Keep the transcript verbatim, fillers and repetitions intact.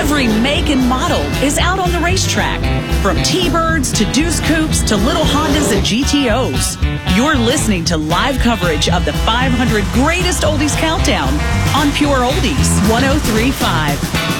Every make and model is out on the racetrack, from T-Birds to Deuce Coupes to little Hondas and G T Os. You're listening to live coverage of the five hundred Greatest Oldies Countdown on Pure Oldies one oh three point five.